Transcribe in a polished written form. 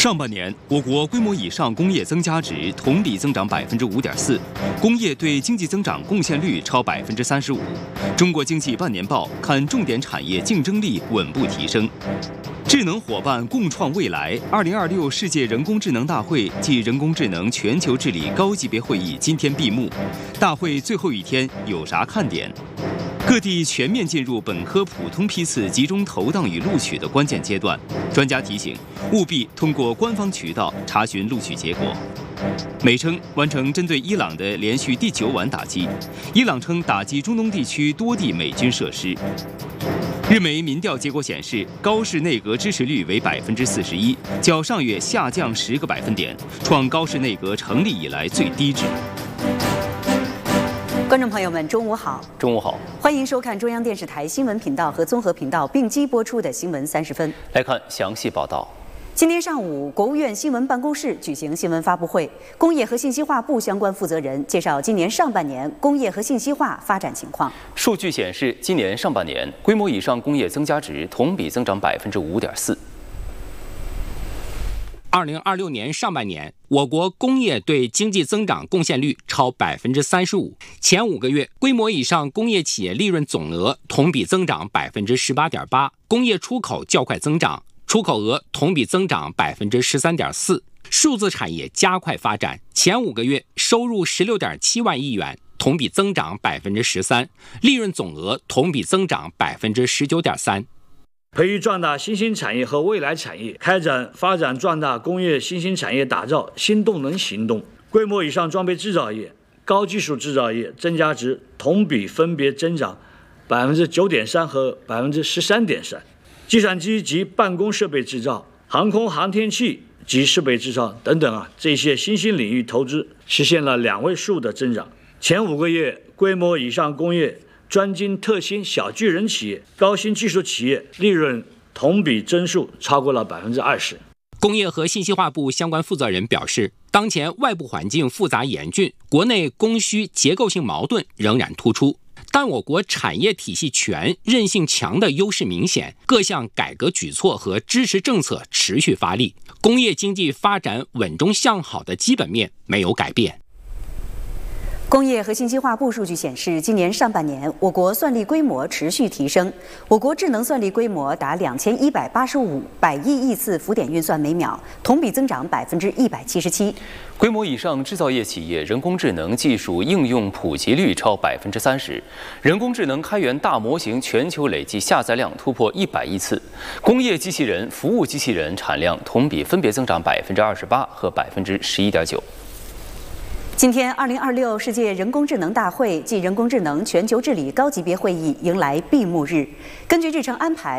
上半年，我国规模以上工业增加值同比增长5.4%，工业对经济增长贡献率超35%。中国经济半年报看重点产业竞争力稳步提升。智能伙伴共创未来2026世界人工智能大会暨人工智能全球治理高级别会议今天闭幕。大会最后一天有啥看点？各地全面进入本科普通批次集中投档与录取的关键阶段，专家提醒，务必通过官方渠道查询录取结果。美称完成针对伊朗的连续第9晚打击，伊朗称打击中东地区多地美军设施。日媒民调结果显示，高市内阁支持率为41%，较上月下降10个百分点，创高市内阁成立以来最低值。 观众朋友们，中午好！ 中午好， 欢迎收看中央电视台新闻频道和综合频道并机播出的新闻30分。 来看详细报道。 今天上午，国务院新闻办公室举行新闻发布会，工业和信息化部相关负责人介绍今年上半年工业和信息化发展情况。 数据显示，今年上半年规模以上工业增加值同比增长5.4%。 2026年上半年，我国工业对经济增长贡献率超35%。前5个月，规模以上工业企业利润总额同比增长18.8%，工业出口较快增长，出口额同比增长13.4%。数字产业加快发展，前5个月收入16.7万亿元，同比增长13%，利润总额同比增长19.3%。 培育壮大新兴产业和未来产业，开展发展壮大工业新兴产业打造新动能行动。规模以上装备制造业、高技术制造业增加值同比分别增长9.3%和13.3%。计算机及办公设备制造、航空航天器及设备制造等等这些新兴领域投资实现了2位数的增长。前5个月，规模以上工业、专精特新小巨人企业、高新技术企业利润同比增速超过了20%。 工业和信息化部相关负责人表示，当前外部环境复杂严峻，国内供需结构性矛盾仍然突出，但我国产业体系全、韧性强的优势明显，各项改革举措和支持政策持续发力，工业经济发展稳中向好的基本面没有改变。 工业和信息化部数据显示，今年上半年，我国算力规模持续提升，我国智能算力规模达2185百亿亿次浮点运算每秒，同比增长177%。 规模以上制造业企业人工智能技术应用普及率超30%，人工智能开源大模型全球累计下载量突破100亿次，工业机器人、服务机器人产量同比分别增长28%和11.9%。 今天，2026世界人工智能大会暨人工智能全球治理高级别会议迎来闭幕日。根据日程安排，